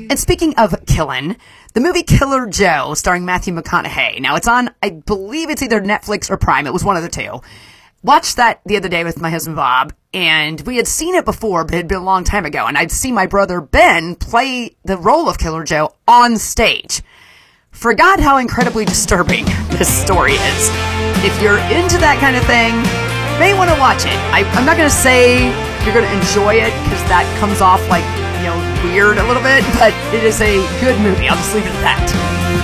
And speaking of killing, the movie Killer Joe, starring Matthew McConaughey. Now, it's on, I believe it's either Netflix or Prime. It was one of the two. Watched that the other day with my husband Bob, and we had seen it before, but it had been a long time ago. And I'd seen my brother Ben play the role of Killer Joe on stage. Forgot how incredibly disturbing this story is. If you're into that kind of thing, you may want to watch it. I'm not going to say you're going to enjoy it, because that comes off like, weird a little bit, but it is a good movie. I'll just leave it at that.